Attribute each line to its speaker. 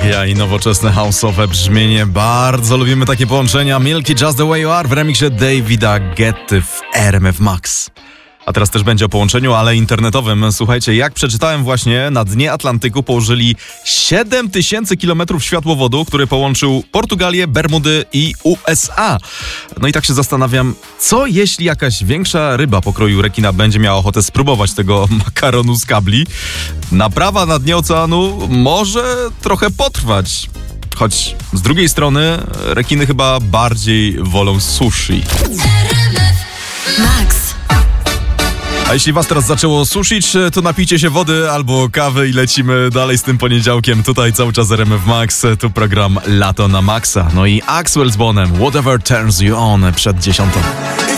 Speaker 1: Nostalgia i nowoczesne house'owe brzmienie. Bardzo lubimy takie połączenia. Milky Just The Way You Are w remiksie Davida Guetty w RMF Max. A teraz też będzie o połączeniu, ale internetowym. Słuchajcie, jak przeczytałem właśnie, na dnie Atlantyku położyli 7000 kilometrów światłowodu, który połączył Portugalię, Bermudy i USA. No i tak się zastanawiam, co jeśli jakaś większa ryba pokroju rekina będzie miała ochotę spróbować tego makaronu z kabli? Naprawa na dnie oceanu może trochę potrwać. Choć z drugiej strony rekiny chyba bardziej wolą sushi.
Speaker 2: Max.
Speaker 1: A jeśli was teraz zaczęło suszyć, to napijcie się wody albo kawy i lecimy dalej z tym poniedziałkiem. Tutaj cały czas RMF Max, tu program Lato na Maxa. No i Axwell z Bonem, Whatever Turns You On przed 10.